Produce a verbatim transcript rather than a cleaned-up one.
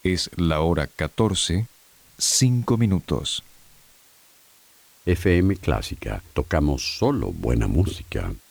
Es la hora catorce, cinco minutos. F M Clásica. Tocamos solo buena música.